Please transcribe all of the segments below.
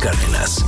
Cárdenas.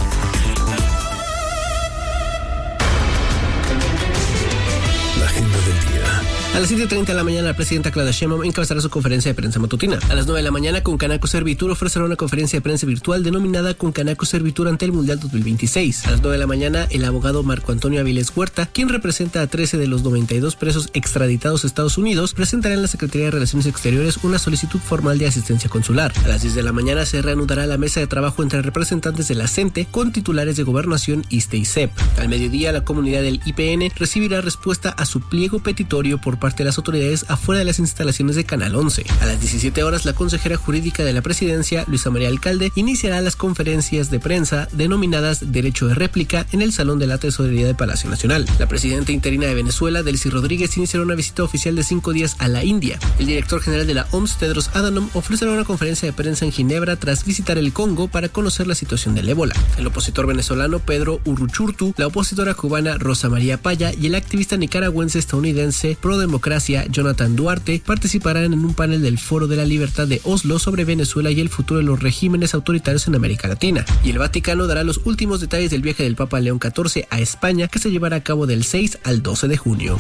La agenda del día. A las 7:30 de la mañana, la presidenta Claudia Sheinbaum encabezará su conferencia de prensa matutina. A las 9 de la mañana, Concanaco Servitur ofrecerá una conferencia de prensa virtual denominada Concanaco Servitur ante el Mundial 2026. A las 9 de la mañana, el abogado Marco Antonio Avilés Huerta, quien representa a 13 de los 92 presos extraditados a Estados Unidos, presentará en la Secretaría de Relaciones Exteriores una solicitud formal de asistencia consular. A las 10 de la mañana se reanudará la mesa de trabajo entre representantes de la CENTE con titulares de Gobernación, ISSSTE y CEP. Al mediodía, la comunidad del IPN recibirá respuesta a su pliego petitorio por parte de las autoridades afuera de las instalaciones de Canal 11. A las 17 horas, la consejera jurídica de la presidencia, Luisa María Alcalde, iniciará las conferencias de prensa denominadas Derecho de Réplica en el Salón de la Tesorería de Palacio Nacional. La presidenta interina de Venezuela, Delcy Rodríguez, iniciará una visita oficial de 5 días a la India. El director general de la OMS, Tedros Adhanom, ofrecerá una conferencia de prensa en Ginebra tras visitar el Congo para conocer la situación del ébola. El opositor venezolano Pedro Uruchurtu, la opositora cubana Rosa María Paya y el activista nicaragüense estadounidense pro democracia Jonathan Duarte participarán en un panel del Foro de la Libertad de Oslo sobre Venezuela y el futuro de los regímenes autoritarios en América Latina. Y el Vaticano dará los últimos detalles del viaje del Papa León XIV a España, que se llevará a cabo del 6 al 12 de junio.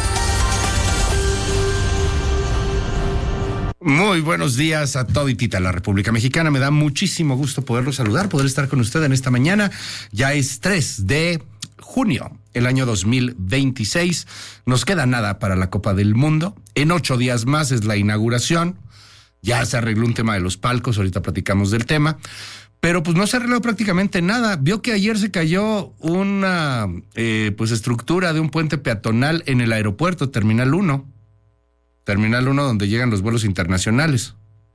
Muy buenos días a toditita la República Mexicana. Me da muchísimo gusto poderlo saludar, poder estar con usted en esta mañana. Ya es 3 de junio, el año 2026. Nos queda nada para la Copa del Mundo. En 8 días más es la inauguración. Ya se arregló un tema de los palcos, ahorita platicamos del tema. Pero pues no se arregló prácticamente nada. Vio que ayer se cayó una estructura de un puente peatonal en el aeropuerto, Terminal 1. Terminal 1, donde llegan los vuelos internacionales.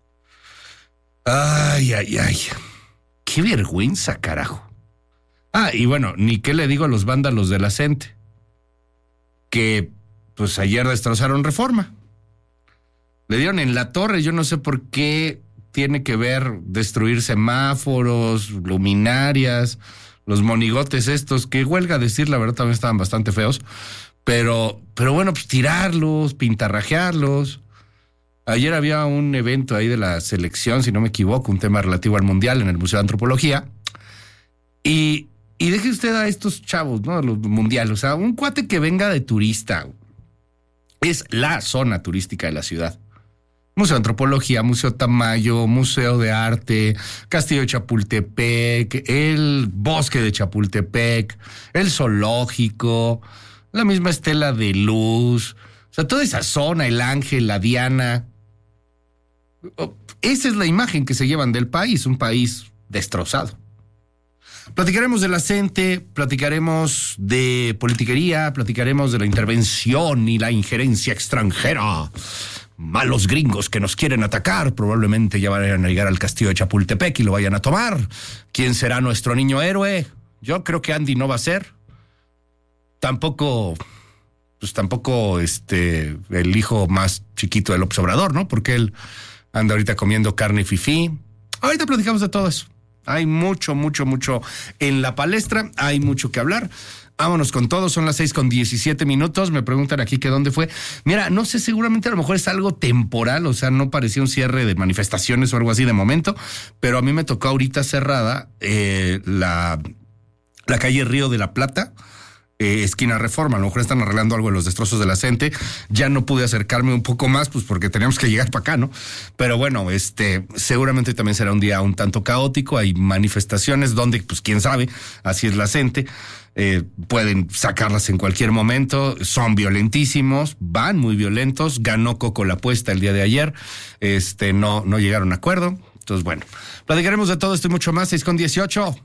Ay. Qué vergüenza, carajo. Y bueno, ni qué le digo a los vándalos de la CENTE, que pues ayer destrozaron Reforma. Le dieron en la torre, yo no sé por qué tiene que ver destruir semáforos, luminarias, los monigotes estos, que huelga decir, la verdad también estaban bastante feos, pero bueno, pues tirarlos, pintarrajearlos. Ayer había un evento ahí de la selección, si no me equivoco, un tema relativo al Mundial en el Museo de Antropología, y deje usted a estos chavos, ¿no? Los mundiales, o sea, un cuate que venga de turista. Es la zona turística de la ciudad. Museo de Antropología, Museo Tamayo, Museo de Arte, Castillo de Chapultepec, el Bosque de Chapultepec, el Zoológico, la misma Estela de Luz, o sea, toda esa zona, el Ángel, la Diana. Esa es la imagen que se llevan del país, un país destrozado. Platicaremos de la CENTE, platicaremos de politiquería, platicaremos de la intervención y la injerencia extranjera. Malos gringos que nos quieren atacar, probablemente ya vayan a llegar al castillo de Chapultepec y lo vayan a tomar. ¿Quién será nuestro niño héroe? Yo creo que Andy no va a ser. Tampoco el hijo más chiquito del López Obrador, ¿no? Porque él anda ahorita comiendo carne fifí. Ahorita platicamos de todo eso. Hay mucho en la palestra, hay mucho que hablar. Vámonos con todo, son las 6:17. Me preguntan aquí que dónde fue. Mira, no sé, seguramente a lo mejor es algo temporal, o sea, no parecía un cierre de manifestaciones o algo así de momento, pero a mí me tocó ahorita cerrada la calle Río de la Plata, esquina Reforma. A lo mejor están arreglando algo de los destrozos de la CENTE. Ya no pude acercarme un poco más, pues porque teníamos que llegar para acá, ¿no? Pero bueno, seguramente también será un día un tanto caótico. Hay manifestaciones donde, pues quién sabe, así es la CENTE. Pueden sacarlas en cualquier momento. Son violentísimos, van muy violentos. Ganó Coco la apuesta el día de ayer. No llegaron a acuerdo. Entonces, bueno, platicaremos de todo esto y mucho más. 6:18.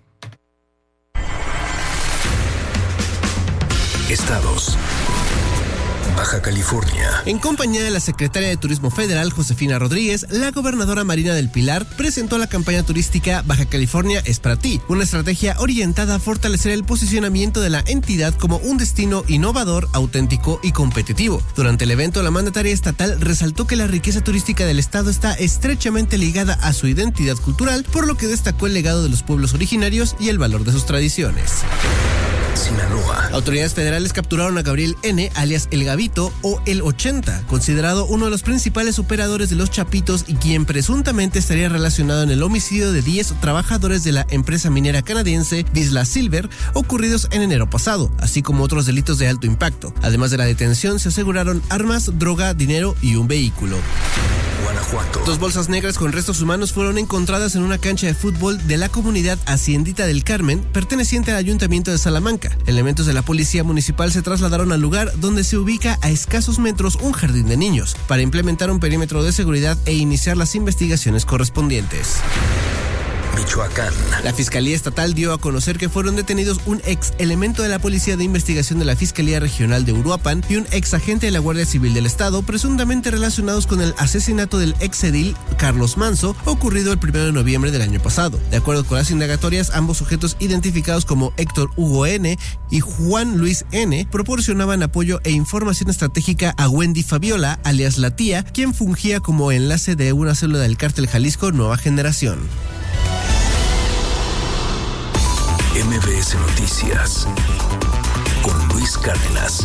Estados. Baja California. En compañía de la secretaria de Turismo Federal, Josefina Rodríguez, la gobernadora Marina del Pilar presentó la campaña turística Baja California es para ti, una estrategia orientada a fortalecer el posicionamiento de la entidad como un destino innovador, auténtico y competitivo. Durante el evento, la mandataria estatal resaltó que la riqueza turística del estado está estrechamente ligada a su identidad cultural, por lo que destacó el legado de los pueblos originarios y el valor de sus tradiciones. Sinaloa. Autoridades federales capturaron a Gabriel N., alias El Gavito o El 80, considerado uno de los principales operadores de los Chapitos y quien presuntamente estaría relacionado en el homicidio de 10 trabajadores de la empresa minera canadiense Vizsla Silver, ocurridos en enero pasado, así como otros delitos de alto impacto. Además de la detención, se aseguraron armas, droga, dinero y un vehículo. Guanajuato. 2 bolsas negras con restos humanos fueron encontradas en una cancha de fútbol de la comunidad Haciendita del Carmen, perteneciente al Ayuntamiento de Salamanca. Elementos de la policía municipal se trasladaron al lugar donde se ubica a escasos metros un jardín de niños, para implementar un perímetro de seguridad e iniciar las investigaciones correspondientes. Michoacán. La Fiscalía Estatal dio a conocer que fueron detenidos un ex elemento de la Policía de Investigación de la Fiscalía Regional de Uruapan y un ex agente de la Guardia Civil del Estado, presuntamente relacionados con el asesinato del ex edil Carlos Manso, ocurrido el 1 de noviembre del año pasado. De acuerdo con las indagatorias, ambos sujetos identificados como Héctor Hugo N. y Juan Luis N. proporcionaban apoyo e información estratégica a Wendy Fabiola, alias La Tía, quien fungía como enlace de una célula del Cártel Jalisco Nueva Generación. MBS Noticias con Luis Cárdenas.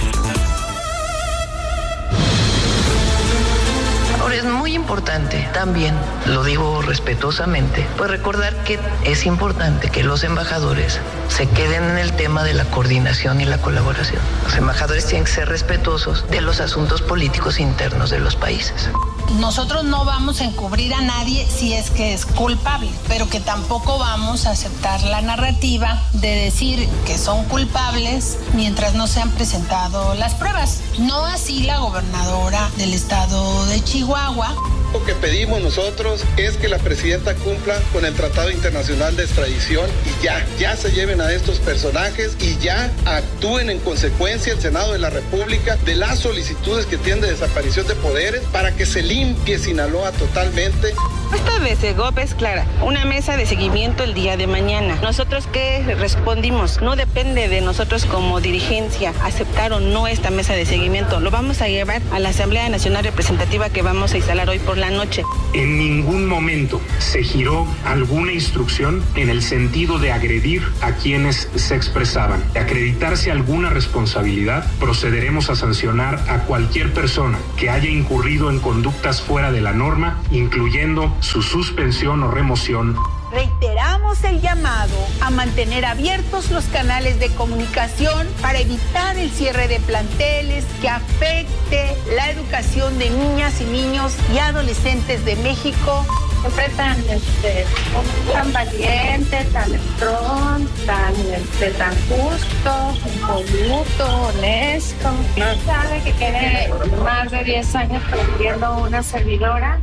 Ahora es muy importante también, lo digo respetuosamente, pues recordar que es importante que los embajadores se queden en el tema de la coordinación y la colaboración. Los embajadores tienen que ser respetuosos de los asuntos políticos internos de los países. Nosotros no vamos a encubrir a nadie si es que es culpable, pero que tampoco vamos a aceptar la narrativa de decir que son culpables mientras no se han presentado las pruebas. No así la gobernadora del estado de Chihuahua. Lo que pedimos nosotros es que la presidenta cumpla con el Tratado Internacional de Extradición y ya se lleven a estos personajes y ya actúen en consecuencia el Senado de la República de las solicitudes que tienen de desaparición de poderes para que se limpie Sinaloa totalmente. Esta de Segov es clara, una mesa de seguimiento el día de mañana. ¿Nosotros qué respondimos? No depende de nosotros como dirigencia aceptar o no esta mesa de seguimiento. Lo vamos a llevar a la Asamblea Nacional Representativa que vamos a instalar hoy por la noche. En ningún momento se giró alguna instrucción en el sentido de agredir a quienes se expresaban. De acreditarse alguna responsabilidad, procederemos a sancionar a cualquier persona que haya incurrido en conductas fuera de la norma, incluyendo su suspensión o remoción. Reiteramos el llamado a mantener abiertos los canales de comunicación para evitar el cierre de planteles que afecte la educación de niñas y niños y adolescentes de México. Siempre tan valiente, tan electrón, tan justo, impoluto, honesto. Sabe que tiene más de 10 años aprendiendo una servidora.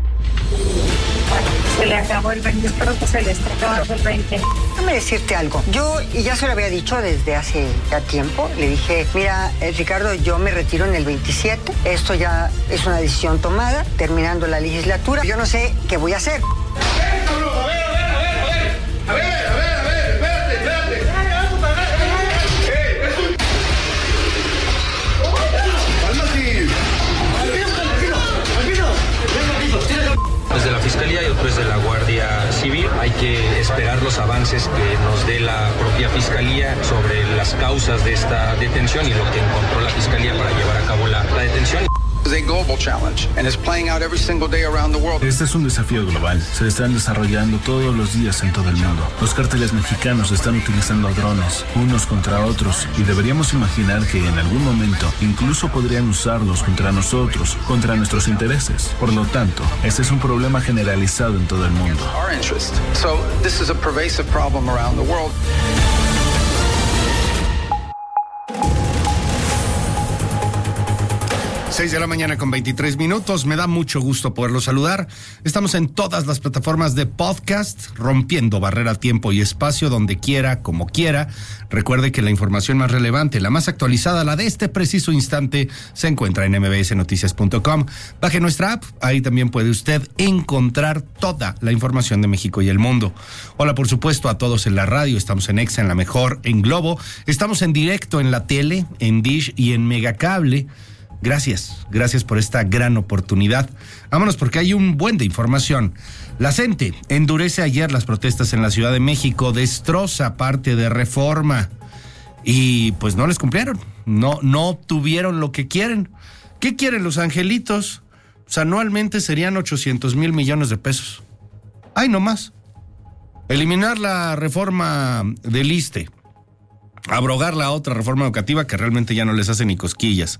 Se le acabó el 20, espero que se le esté acabando el 20. Déjame decirte algo. Yo, y ya se lo había dicho desde hace ya tiempo, le dije, mira, Ricardo, yo me retiro en el 27. Esto ya es una decisión tomada, terminando la legislatura. Yo no sé qué voy a hacer. A ver, espérate. Desde la Fiscalía y otro desde la Guardia Civil. Hay que esperar los avances que nos dé la propia Fiscalía sobre las causas de esta detención y lo que encontró la Fiscalía para llevar a cabo la detención. Este es un desafío global. Se están desarrollando todos los días en todo el mundo. Los cárteles mexicanos están utilizando drones unos contra otros y deberíamos imaginar que en algún momento incluso podrían usarlos contra nosotros, contra nuestros intereses. Por lo tanto, este es un problema generalizado en todo el mundo. 6 de la mañana con 23 minutos. Me da mucho gusto poderlo saludar. Estamos en todas las plataformas de podcast, rompiendo barrera, tiempo y espacio, donde quiera, como quiera. Recuerde que la información más relevante, la más actualizada, la de este preciso instante, se encuentra en mbsnoticias.com. Baje nuestra app, ahí también puede usted encontrar toda la información de México y el mundo. Hola, por supuesto, a todos en la radio. Estamos en Exa, en La Mejor, en Globo. Estamos en directo en la tele, en Dish y en Megacable. Gracias por esta gran oportunidad. Vámonos porque hay un buen de información. La CENTE endurece ayer las protestas en la Ciudad de México, destroza parte de Reforma. y pues no les cumplieron, no obtuvieron lo que quieren. ¿Qué quieren los angelitos? Pues anualmente serían 800,000 millones de pesos. ¡Ay, no más! Eliminar la reforma del ISSSTE, abrogar la otra reforma educativa que realmente ya no les hace ni cosquillas.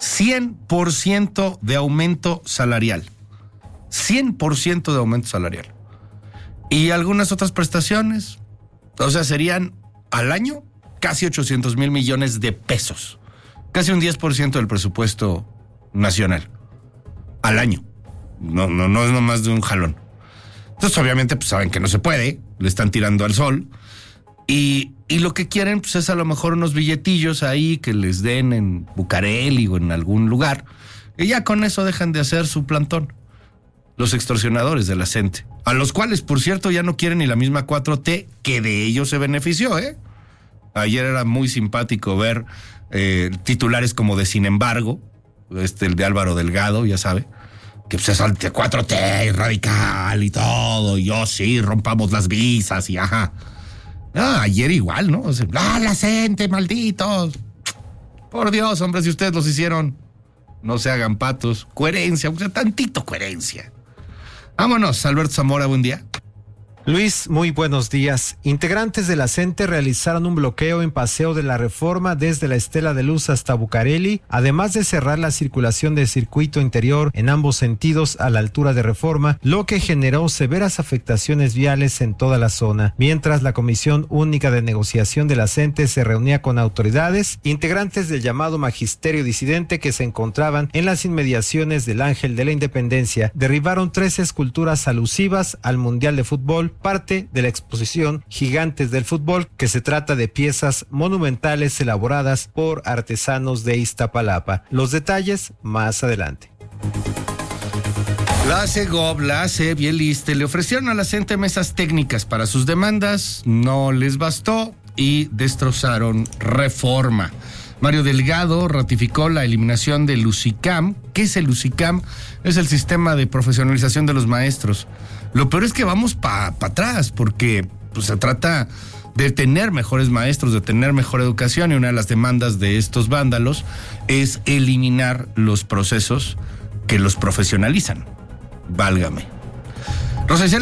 100% de aumento salarial. 100% de aumento salarial. Y algunas otras prestaciones, o sea, serían al año casi 800,000 millones de pesos. Casi un 10% del presupuesto nacional. Al año. No es nomás de un jalón. Entonces, obviamente, pues saben que no se puede, le están tirando al sol. Y lo que quieren, pues, es a lo mejor unos billetillos ahí que les den en Bucareli o en algún lugar. Y ya con eso dejan de hacer su plantón. Los extorsionadores de la CENTE. A los cuales, por cierto, ya no quieren ni la misma 4T que de ellos se benefició, ¿eh? Ayer era muy simpático ver titulares como de Sin embargo, el de Álvaro Delgado, ya sabe, que pues es ante 4T y radical y todo, y yo sí, rompamos las visas y ajá. Ayer igual, ¿no? O sea, la CENTE, malditos. Por Dios, hombre, si ustedes los hicieron, no se hagan patos. Coherencia, o sea, tantito coherencia. Vámonos, Alberto Zamora, buen día. Luis, muy buenos días. Integrantes de la CENTE realizaron un bloqueo en Paseo de la Reforma desde la Estela de Luz hasta Bucareli, además de cerrar la circulación del circuito interior en ambos sentidos a la altura de Reforma, lo que generó severas afectaciones viales en toda la zona. Mientras la Comisión Única de Negociación de la CENTE se reunía con autoridades, integrantes del llamado Magisterio Disidente que se encontraban en las inmediaciones del Ángel de la Independencia derribaron 3 esculturas alusivas al Mundial de Fútbol, parte de la exposición Gigantes del Fútbol, que se trata de piezas monumentales elaboradas por artesanos de Iztapalapa. Los detalles más adelante. La CEGOB, la CEP y el ISSSTE le ofrecieron a la CENTE mesas técnicas para sus demandas, no les bastó y destrozaron Reforma. Mario Delgado ratificó la eliminación del UCICAM. ¿Qué es el UCICAM? Es el sistema de profesionalización de los maestros. Lo peor es que vamos para atrás, porque pues, se trata de tener mejores maestros, de tener mejor educación, y una de las demandas de estos vándalos es eliminar los procesos que los profesionalizan. Válgame. Rosa